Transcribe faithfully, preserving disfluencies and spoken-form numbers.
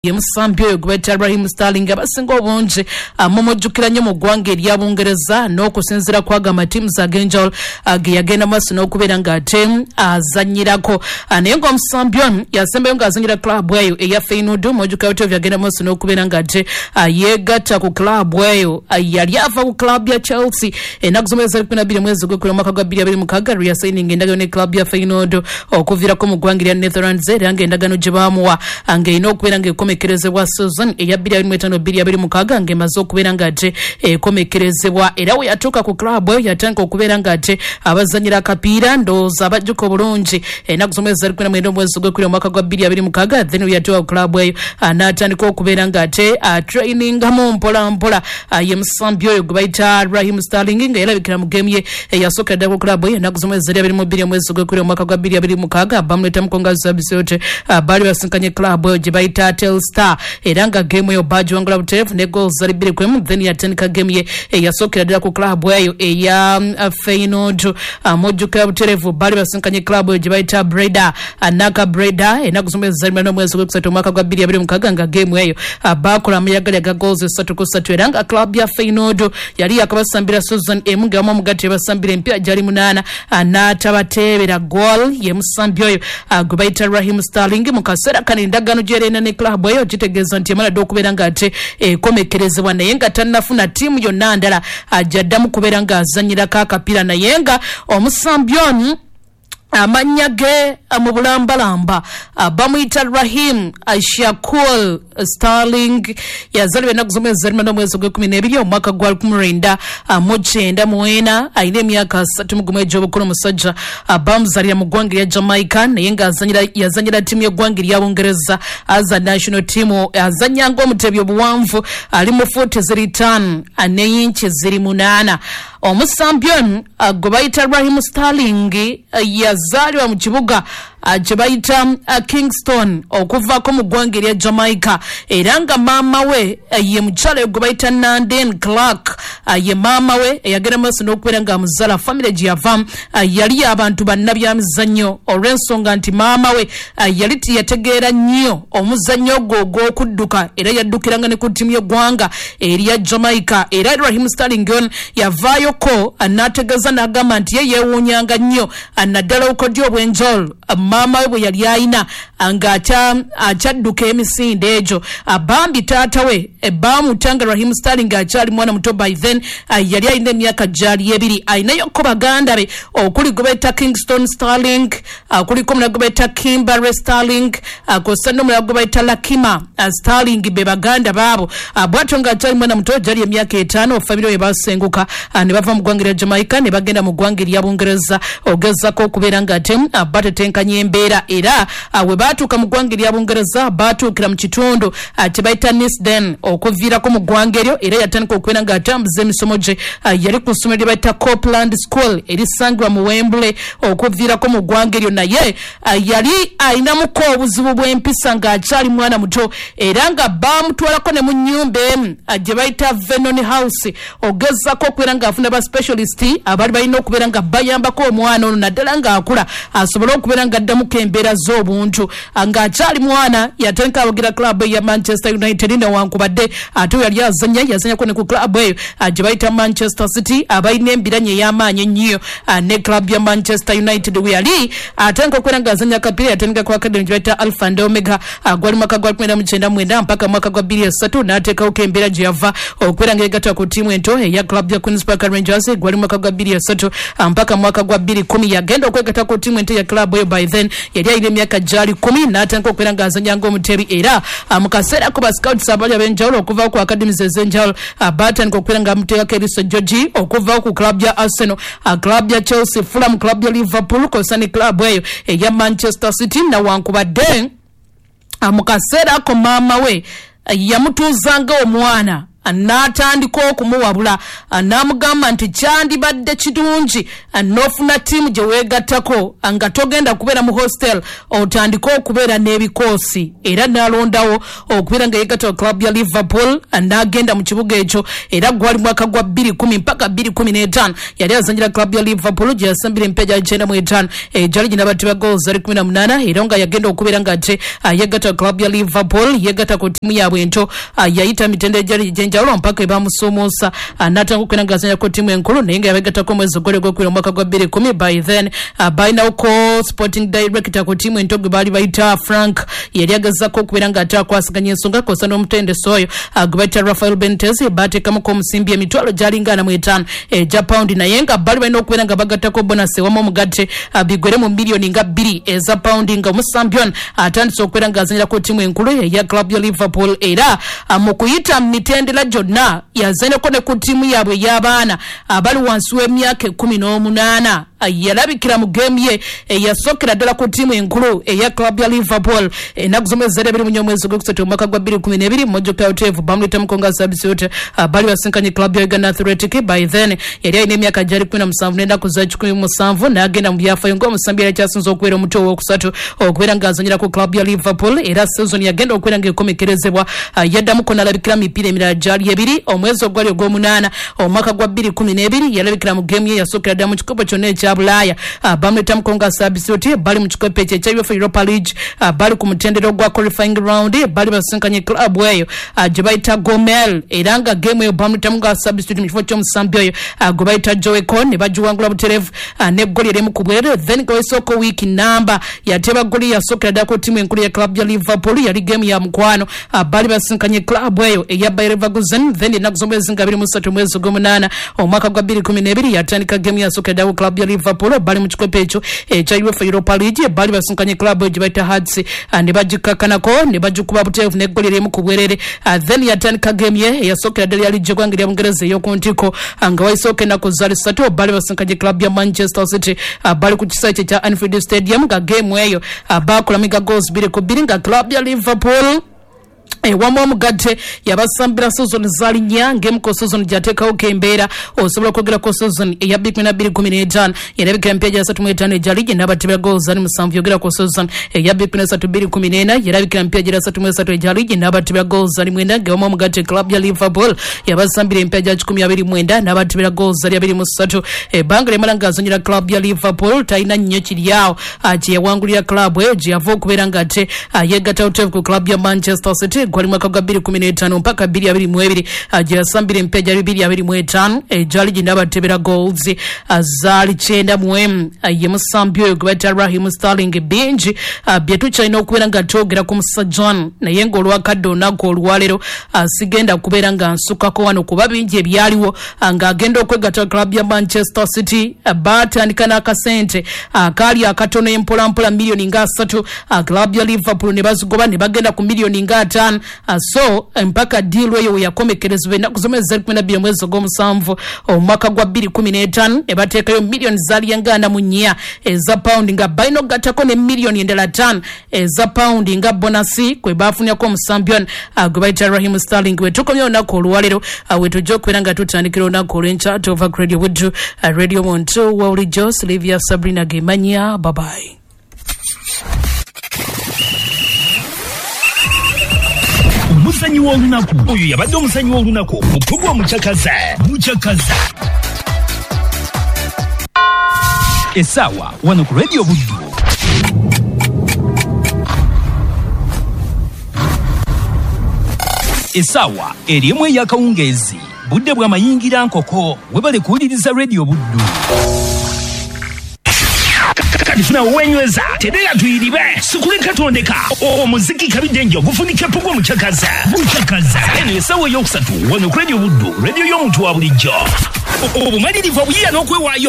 Yemusambyo Gweta Raheem Sterling abasinga obungi amumujjukira nnyo mu ggwanga erya Bungereza n'okusinziira kwagamba ttiimu za Genjal ge yagenda maaso n'okubeera ng'ate azannyirako naye ng'omusambyo yasembayo ng'azannyira club eyo eya Feyenoord mujjukira butyo byagenda maaso n'okubeera ng'ate yeegatta ku club eyo yali ava ku club ya Chelsea ennaku zombi ezali kumi na bbiri mwezi gw'ekkumi omwaka gwa bbiri abiri mukaaga lwe yasayininga endagaano ne club ya Feyenoord okuviirako mu ggwanga erya Netherlands era ng'endagaano gye baamuwa ng'erina okubeera ng'ekomekerezebwa season eya bbiri abiri mu etaano bbiri abiri mukaaga ng'emaze okubeera ng'ate ekomekerezebwa era we yatuuka ku club eyo yatandika okubeera ng'ate abazannyira akapiira ndowooza abajjuka obulungi ennaku zombi ezali kumi na mwenda omwezi gw'ekkumi omwaka gwa bbiri abiri mukaaga then we yatuuka ku club eyo n'atandika okubeera ng'ate trainingamu mpola mpola ye musambi oyo gwe bayita Raheem Sterling nga yalabikira mu game ye eyasookera ddala ku club eyo ennaku zombi ezali abiri mu bbiri omwezi gw'ekkumi omwaka gwa bbiri abiri mukaaga bamuleeta mukonga zabisote baali basinkanye club eyo gye bayita Telstar era nga game eyo bagiwangula butereevu ne goals zali bbiri ku emu then yatandika game ye eyasookera ddala ku club eyo eya Feyenoord mujjukira butereevu baali basinkanye club eyo gye bayita Breda Naka Breda ennaku zombi ezali mu mwezi gw'ekusatu omwaka gwa bbiri abiri mukaaga nga game eyo baakola amayagali aga goals esatu ku ssatu era nga club ya Feyenoord yali yakabasambira season emu ng'amu omugatte basambira empiira gyali munaana n'atabateebera goal ye musambi oyo gwe bayita Raheem Sterling mu kaseera kano endagaano gy'ereena ne club eyo kitegeeza nti emaladde okubeera ng'ate ekomekerezebwa naye nga tannafuna ttiimu yonna ndala ajjaddamu kubeera ng'azannyirako akapiira naye nga omusambi ono amanya ge mu bulambalamba bamuyita Raheem Shakur Sterling yazalibwa ennaku zombi ezali mu mwezi gw'ekkumi n'ebiri omwaka gwa lukumi lwenda mu kyenda mu ena alina emyaka asatu mu gumu egy'obukulu omusajja bamuzalira mu ggwanga erya Jamaica naye nga yazannyira ttiimu y'eggwanga erya Bungereza as a national team azannya ng'omutebi obuwanvu ali mu fuuti ziri ttaano ne yinki ziri munaana omusambi ono gwe bayita Raheem Sterling yazaalibwa mu kibuga kye bayita Kingston okuvaako mu ggwanga erya Jamaica era nga maama we ye mukyala gwe bayita Nanden Clark ye maama we eyagenda maaso n'okubeera ng'amuzaala famire gye yava yali abantu bannabyamizannyo olw'ensonga nti maama we yali tiyategeera nnyo omuzannyo ogwo ogw'okudduka era yaddukiranga ne ku ttiimu y'eggwanga erya Jamaica era Raheem Sterling on yavaayoko n'ategeeza n'agamba nti ye yeewuunyanga nnyo naddala obukodyo obw'enjawulo maama we bwe yali ayina ng'akyadduka emisinde egyo bambi taata we baamutanga Raheem Sterling akyali mwana muto by then yali alina emyaka gyali ebiri ayinayokko baganda be okuli gwe bayita Kingston Sterling kuliko omulala gwe bayita Kimberley Sterling kosa n'omulala gwe bayita Lakima Sterling be baganda baabo bwatyo ng'akyali mwana muto gyali emyaka etaano famire we basenguka ne bava mu ggwanga erya Jamaica ne bagenda mu ggwanga erya Bungereza ogezako okubeera ng'ate batetenkanya embeera era we baatuuka mu ggwanga erya Bungereza baatuukira mu kitundu kye bayita Nisden okuviirako mu ggwanga eryo era yatandika okubeera ng'atambuza emisomo gye yali ku ssomero lye bayita Copeland School erisangibwa mu Wembley okuviirako mu ggwanga eryo naye yali ayinamuko obuzibu bw'empisa ng'akyali mwana muto era nga baamutwalako ne mu nnyumba emu gye bayita Vernon House ogezako okubeera ng'afuna ba specialist abali balina okubeera nga bayambako omwana ono naddala ng'akula asobole okubeera ng'addamuko embeera z'obuntu ng'akyali mwana yatandika abagira club ya Manchester United newankubadde ate yali azanya yazanyako ne ku club eyo gye bayita Manchester City abalina embiranye ey'amaanyi ennyo ne club ya Manchester United we yali atandika okubeera ng'azanya akapiira yatandika ku academy gye bayita Alpha and Omega gwali mwaka gwa lukumi mu kyenda mwenda mpaka mwaka gwa bbiri esatu n'ateekawoko embeera gye yava okubeera ng'egatta ku ttiimu ento eya club ya Queen's Park Rangers gwali mwaka gwa bbiri esatu mpaka mwaka gwa bbiri kumi yagenda okwegatta ku ttiimu ento ya club eyo by then yali alina emyaka gyali kumi n'atandika okubeera ng'azanya ng'omutebi era mu kaseera ko ba scouts abali ab'enjawulo okuvaako ku academies ez'enjawulo baatandika okubeera ng'amuteekako eriiso Georgie okuvaako ku club ya Arsenal club ya Chelsea Fulham club ya Liverpool kosa ne club eyo eya Manchester City nawankubadde mu kaseera ako maama we yamutuuzanga omwana n'atandika okumuwabula n'amugamba nti kyandibadde kirungi n'ofuna ttiimu gye weegattako nga togenda kubeera mu hostel otandika okubeera n'ebikoosi era n'alondawo okubeera nga yeegatta club ya Liverpool n'agenda mu kibuga ekyo era gwali mwaka gwa bbiri kumi mpaka bbiri kumi n'etaano yali azanyira club ya Liverpool gye yasambira empeja icyenda mu etaano ejali gina bateba goals zari kumi na munaana era nga yagenda okubeera nga ate yeegatta club ya Liverpool yeegatta ku ttiimu yaabwe ento yayita mitende ejali gyenjawulo mpaka ebamusomoosa n'atandika okubeera nga azanya ku ttiimu enkulu naye nga yabeegattako omwezi ogwali ogwokubiri omwaka gwa bbiri kumi by then balinawo ko sporting director ku ttiimu ento gwe baali bayita Frank yali agezako okubeera nga ate akwasiganya ensonga kosa n'omutendesi oyo gwe bayita Rafael Benitez bateekamuko omusimbi emitwalo gyalinga ana mu etaano egya paundi naye nga bali balina okubeera nga bagattako bonus ewamu omugatte bigwere mu miliyoni nga bbiri eza paundi nga omusampion atandise okubeera nga azanyira ku ttiimu enkulu eya club ya Liverpool era mu kuyita mu mitendera gyonna yazanyako ne ku ttiimu yaabwe ey'abaana abali wansi w'emyaka ekkumi n'omunaana yalabikira mu geemu ye eyasookera ddala ku ttiimu enkulu eya club ya Liverpool ennaku z'omwezi ebiri mu nnya omwezi ogwokusatu omwaka gwa bbiri kumi n'ebiri mojjukira oteevu bamuletamuko nga substitute bali basinkanye club ya Uganda Athletic by then yali alina emyaka gyali kumi na musanvu n'ennaku za kikumi mu musanvu n'agenda mu byafaayo ng'omusambi yali akyasinze okubeera omuto owookusatu okubeera ng'azanyira ku club ya Liverpool era season yagenda okubeera ng'ekomekerezebwa yaddamuko n'alabikira mipiira emirala gyali ebiri omwezi ogwali ogw'omunaana omwaka gwa bbiri kumi n'ebiri yalabikira mu geemu ye yasookera ddala mu kikopo kyonna ekya Bulaaya bamuletamuko nga substitute bali mu kikopo ekyo ekya UEFA Europa League bali ku mutendero gwa qualifying round bali basinkanye club eyo gye bayita Gomel era nga geemu eyo bamuletamu nga substitute mu kifo ky'omusambi oyo gwe bayita Joecon ne bagiwangula buterevu n'eggoli erimu ku bwereere then gawesooko wiiki namba yateba ggoli yasookera ddala ku ttiimu enkulu ya club ya Liverpool yali geemu ya mukwano bali basinkanye club eyo eya Bayer Leverkusen then ennaku z'omwezi nga bbiri mu ssatu omwezi ogw'omunaana omwaka gwa bbiri kumi n'ebiri yatandika geemu yasookera ddala ku club ya Liverpool bali mu kikopo ekyo ekya UEFA Europa League bali basinkanye club eyo gye bayita Hearts ne bagikakkanako ne bagikuba buterevu n'eggoli erimu ku bwereere then yatandika geemu ye eyasookera ddala yali gye gwange lya Bungereza ey'oku ntiko nga waisooka ennaku zaali ssatu bali basinkanye club ya Manchester City bali ku kisawe kye kya Anfield Stadium nga geemu eyo baakolamiga goals bbiri ku bbiri nga club ya Liverpool ewamu omugatte yabasambira season zaali nnya ng'emu season gyateekawo k'embeera osobola okwogera ku season eya bbiri na bbiri kumi n'etaano yarabikira emipiira gya asatu mu etaano egya liigi n'abatebera goals zaali musanvu yogera ku season eya bbiri na ssatu bbiri kumi n'ena yarabikira emipiira gya asatu mu esatu egya liigi n'abatebera goals zaali mwenda ng'ewamu omugatte club ya Liverpool yabasambira emipiira gya kikumi abiri mwenda n'abatebera goals zaali abiri mu ssatu ebbanga lyemala ng'azonyera club ya Liverpool talina nnyo kiryawo gye yawangulira club eyo gye yava okubeera ng'ate yeegatta buteevu ku club ya Manchester City gwali mwaka gwa bbiri kumi n'etaano mpaka bbiri abiri mu ebiri gye yasambira emipiira gya bbiri abiri mu etaano egyali gye n'abatebera goals zaali kyenda mu emu ye musambi oyo gwe bayita Raheem Sterling bingi bye tukyalina okubeera nga twogera ku musajja wano naye ng'olwakadde olunaku olwaleero sigenda kubeera nga nsukako wano kuba bingi ebyaliwo ng'agenda okwegatta club ya Manchester City baatandika n'akasente akaali akatono empolampola miliyoni nga asatu club ya Liverpool ne bazigoba ne bagenda ku miliyoni nga ataano so mpaka deal eyo yakomekerezebwa ennaku z'omwezi zaali kumi na bbiri omwezi ogw'omusanvu omwaka gwa bbiri kumi n'etaano ne bateekayo miliyoni zaali engana mu nnya eza paundi nga balina okugattako ne miliyoni endala ttaano eza paundi nga bonasi kwe baafunirako omusambi ono gwe bayita Raheem Sterling we tukomye olunaku olwaleero we tujja okubeera nga tutandikira olunaku olw'enkya tova Radio Buddu Radio Muntu wawulijjo Sylvia Sabrina Gemanya babayi. Omusanyi w'olunaku oyo yabadde omusanyi w'olunaku mukugu omukyakaza mukyakaza essaawa wano ku Radio Buddu. Essaawa erimu ey'akawungeezi budde bw'amayingira nkoko webale kuwuliriza Radio Buddu. Kadifuna uwenyweza tedera tuiribe sikuleka tondeka omuziki kabiddenjo ogufunika pugwa mukyakaza mukyakaza eno esawa yokusatu wano ku Radio Buddu radio y'omuntu wa bulijjo obumalirivu obuyiya n'okwewaayo